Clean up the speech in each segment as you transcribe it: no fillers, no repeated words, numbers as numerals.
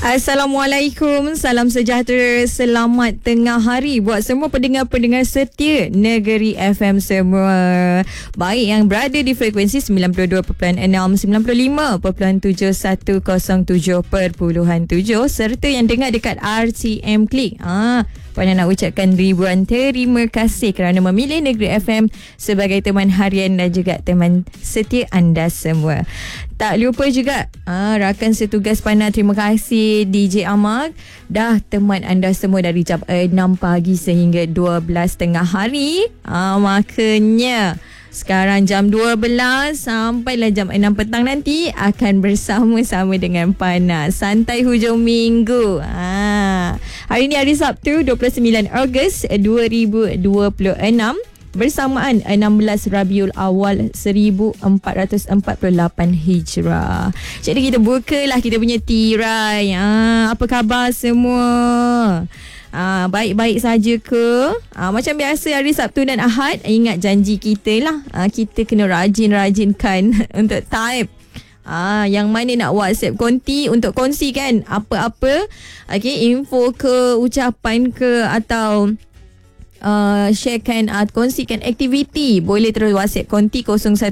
Assalamualaikum, salam sejahtera, selamat tengah hari buat semua pendengar-pendengar setia Negeri FM semua. Baik yang berada di frekuensi 92.6, 95.7, 107.7 serta yang dengar dekat RTM Klik. Puan nak ucapkan ribuan terima kasih kerana memilih Negeri FM sebagai teman harian dan juga teman setia anda semua. Tak lupa juga rakan setugas panel, terima kasih DJ Ahmad dah teman anda semua dari jam 6 pagi sehingga 12 tengah hari. Makanya sekarang jam 12 sampailah jam 6 petang nanti akan bersama-sama dengan Pana Santai Hujung Minggu. Hari ni hari Sabtu 29 Ogos 2026 bersamaan 16 Rabiul Awal 1448 Hijrah. Jadi kita bukalah kita punya tirai. Apa khabar semua? Baik-baik saja ke? Macam biasa hari Sabtu dan Ahad, ingat janji kita lah. Kita kena rajin-rajinkan untuk type. Yang mana nak WhatsApp konti untuk kongsikan apa-apa, info ke, ucapan ke, atau sharekan, kongsikan aktiviti, boleh terus WhatsApp konti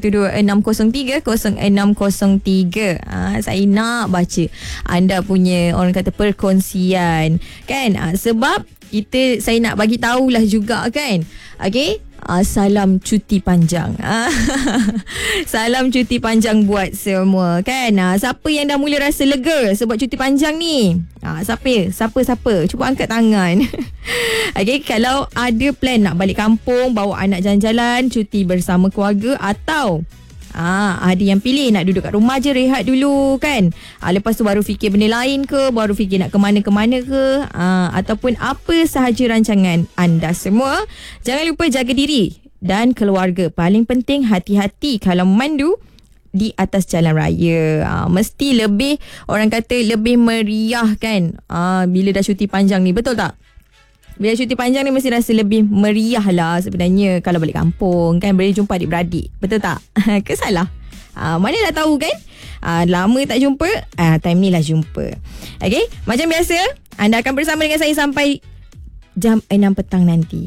0126030603. Saya nak baca anda punya, orang kata, perkongsian kan. Sebab saya nak bagi tahulah juga kan. Salam cuti panjang. Salam cuti panjang buat semua kan. Siapa yang dah mula rasa lega sebab cuti panjang ni? Siapa? Cuba angkat tangan. Kalau ada plan nak balik kampung, bawa anak jalan-jalan, cuti bersama keluarga, atau ada yang pilih nak duduk kat rumah je, rehat dulu kan. Lepas tu baru fikir benda lain ke, baru fikir nak ke mana-ke ke, ataupun apa sahaja rancangan anda semua. Jangan lupa jaga diri dan keluarga. Paling penting hati-hati kalau memandu di atas jalan raya. Mesti lebih, orang kata, lebih meriah kan, bila dah cuti panjang ni, betul tak? Bila cuti panjang ni mesti rasa lebih meriah lah sebenarnya kalau balik kampung kan, boleh jumpa adik-beradik. Betul tak? Ke salah? Mana dah tahu kan? Lama tak jumpa, time ni lah jumpa. Macam biasa, anda akan bersama dengan saya sampai jam 6 petang nanti.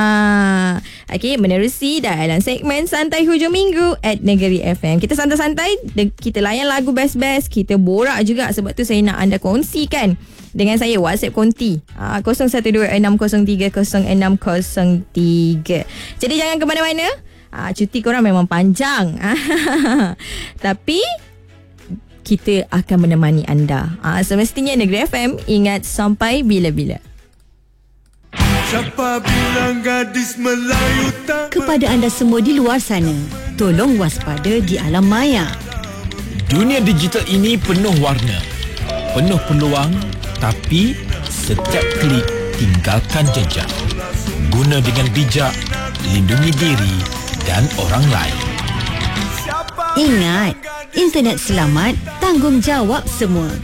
Menerusi dalam segmen Santai Hujung Minggu at Negeri FM. Kita santai-santai, kita layan lagu best-best, kita borak juga. Sebab tu saya nak anda kongsikan dengan saya WhatsApp konti 0126030603. Jadi jangan ke mana-mana. Cuti korang memang panjang. Tapi kita akan menemani anda. Semestinya Negeri FM ingat sampai bila-bila. Siapa bilang gadis Melayu tak? Kepada anda semua di luar sana, tolong waspada di alam maya. Dunia digital ini penuh warna, penuh peluang, tapi setiap klik tinggalkan jejak. Guna dengan bijak, lindungi diri dan orang lain. Ingat, internet selamat, tanggungjawab semua.